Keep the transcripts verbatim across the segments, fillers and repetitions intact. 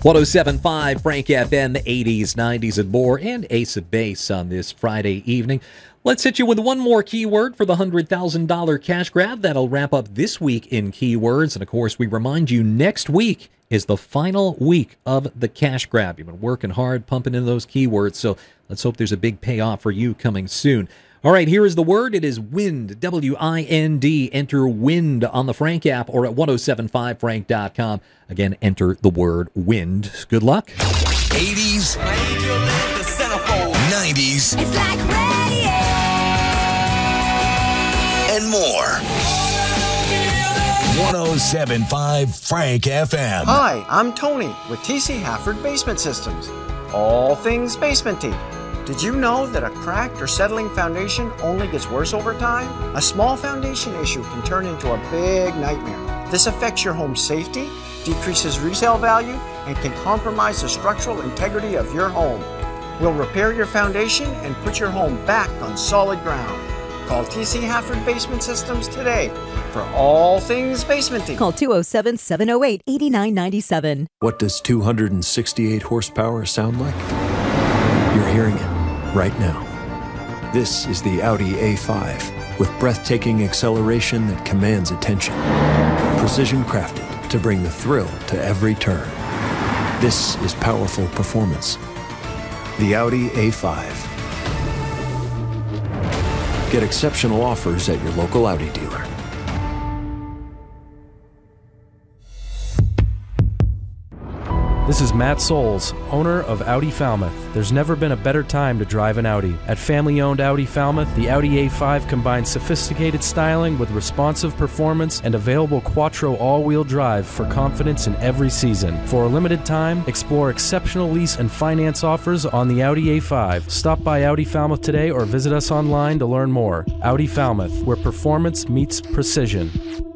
one oh seven point five Frank F M, eighties, nineties, and more, and Ace of Base on this Friday evening. Let's hit you with one more keyword for the one hundred thousand dollars cash grab. That'll wrap up this week in keywords. And, of course, we remind you next week is the final week of the cash grab. You've been working hard, pumping in those keywords, so let's hope there's a big payoff for you coming soon. All right, here is the word. It is wind, W I N D. Enter wind on the Frank app or at ten seventy-five frank dot com. Again, enter the word wind. Good luck. eighties, nineties, It's like radio. and more. ten seventy-five point five Frank F M. Hi, I'm Tony with T C Hafford Basement Systems. All things basementy. Did you know that a cracked or settling foundation only gets worse over time? A small foundation issue can turn into a big nightmare. This affects your home's safety, decreases resale value, and can compromise the structural integrity of your home. We'll repair your foundation and put your home back on solid ground. Call T C Hafford Basement Systems today for all things basementy. Call two oh seven, seven oh eight, eight nine nine seven. What does two hundred sixty-eight horsepower sound like? You're hearing it right now. This is the Audi A five with breathtaking acceleration that commands attention. Precision crafted to bring the thrill to every turn. This is powerful performance. The Audi A five. Get exceptional offers at your local Audi dealer. This is Matt Souls, owner of Audi Falmouth. There's never been a better time to drive an Audi. At family-owned Audi Falmouth, the Audi A five combines sophisticated styling with responsive performance and available Quattro all-wheel drive for confidence in every season. For a limited time, explore exceptional lease and finance offers on the Audi A five. Stop by Audi Falmouth today or visit us online to learn more. Audi Falmouth, where performance meets precision.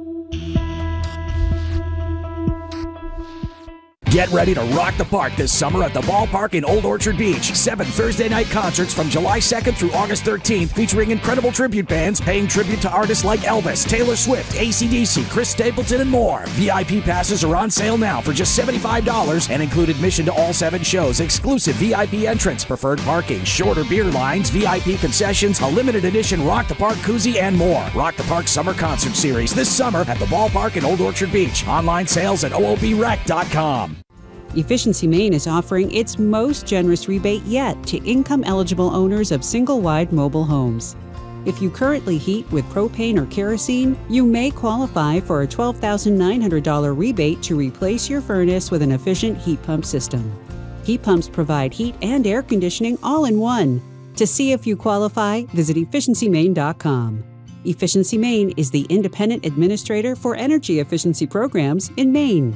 Get ready to rock the park this summer at the ballpark in Old Orchard Beach. Seven Thursday night concerts from July second through August thirteenth featuring incredible tribute bands paying tribute to artists like Elvis, Taylor Swift, A C D C, Chris Stapleton, and more. V I P passes are on sale now for just seventy-five dollars and include admission to all seven shows, exclusive V I P entrance, preferred parking, shorter beer lines, V I P concessions, a limited edition Rock the Park koozie, and more. Rock the Park Summer Concert Series this summer at the ballpark in Old Orchard Beach. Online sales at O O B rec dot com. Efficiency Maine is offering its most generous rebate yet to income-eligible owners of single-wide mobile homes. If you currently heat with propane or kerosene, you may qualify for a twelve thousand nine hundred dollars rebate to replace your furnace with an efficient heat pump system. Heat pumps provide heat and air conditioning all in one. To see if you qualify, visit efficiency maine dot com. Efficiency Maine is the independent administrator for energy efficiency programs in Maine.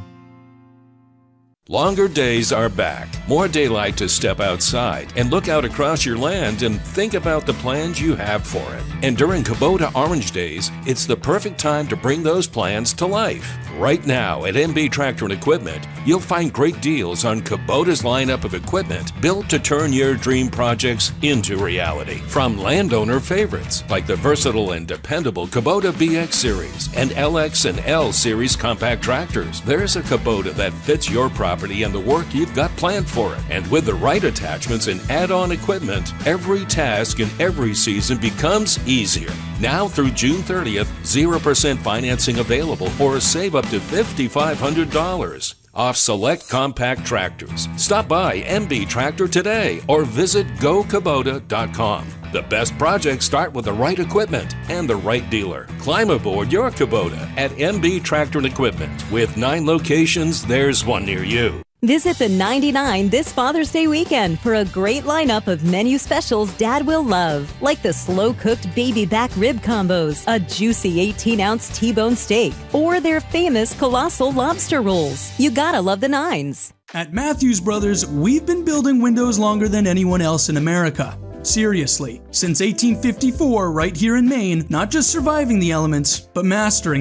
Longer days are back. More daylight to step outside and look out across your land and think about the plans you have for it. And during Kubota Orange Days, it's the perfect time to bring those plans to life. Right now at M B Tractor and Equipment, you'll find great deals on Kubota's lineup of equipment built to turn your dream projects into reality. From landowner favorites like the versatile and dependable Kubota B X Series and L X and L Series compact tractors, there's a Kubota that fits your property and the work you've got planned for it. And with the right attachments and add-on equipment, every task in every season becomes easier. Now through June thirtieth, zero percent financing available or save up to five thousand five hundred dollars off select compact tractors. Stop by M B Tractor today or visit go kubota dot com. The best projects start with the right equipment and the right dealer. Climb aboard your Kubota at M B Tractor and Equipment. With nine locations, there's one near you. Visit the ninety-nine this Father's Day weekend for a great lineup of menu specials Dad will love, like the slow-cooked baby back rib combos, a juicy eighteen-ounce T-bone steak, or their famous colossal lobster rolls. You gotta love the nines. At Matthews Brothers, we've been building windows longer than anyone else in America. Seriously, since eighteen fifty-four, right here in Maine, not just surviving the elements, but mastering them.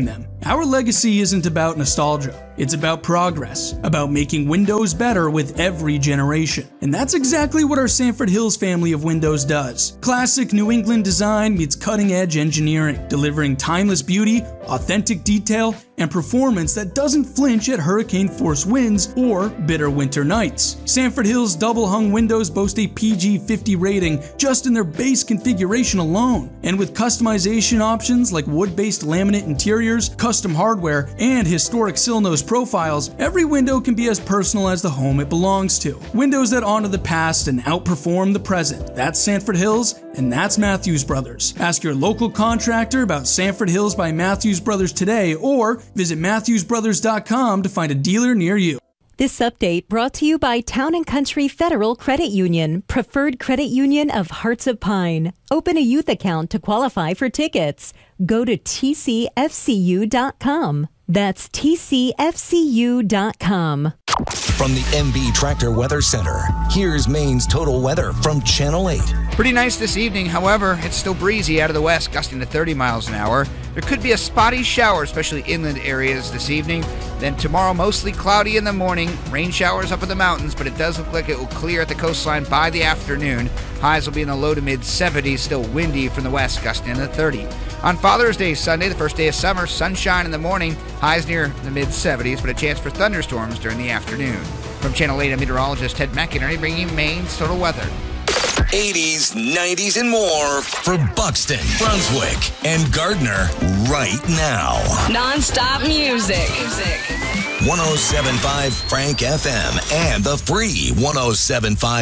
Our legacy isn't about nostalgia. It's about progress, about making windows better with every generation. And that's exactly what our Sanford Hills family of windows does. Classic New England design meets cutting-edge engineering, delivering timeless beauty, authentic detail, and performance that doesn't flinch at hurricane-force winds or bitter winter nights. Sanford Hills double-hung windows boast a P G fifty rating just in their base configuration alone. And with customization options like wood-based laminate interiors, custom hardware, and historic sill nose profiles, every window can be as personal as the home it belongs to. Windows that honor the past and outperform the present. That's Sanford Hills, and that's Matthews Brothers. Ask your local contractor about Sanford Hills by Matthews Brothers today, or visit matthews brothers dot com to find a dealer near you. This update brought to you by Town and Country Federal Credit Union, preferred credit union of Hearts of Pine. Open a youth account to qualify for tickets. Go to T C F C U dot com. That's T C F C U dot com. From the M B Tractor Weather Center, here's Maine's total weather from Channel eight. Pretty nice this evening, however, it's still breezy out of the west, gusting to thirty miles an hour. There could be a spotty shower, especially inland areas this evening. Then tomorrow, mostly cloudy in the morning, rain showers up in the mountains, but it does look like it will clear at the coastline by the afternoon. Highs will be in the low to mid seventies, still windy from the west, gusting to thirty. On Father's Day Sunday, the first day of summer, sunshine in the morning, highs near the mid seventies, but a chance for thunderstorms during the afternoon. From Channel eight, meteorologist Ted McInerney bringing you Maine's total weather. eighties, nineties, and more for Buxton, Brunswick, and Gardner right now. Non-stop music. one oh seven point five Frank F M and the free one oh seven point five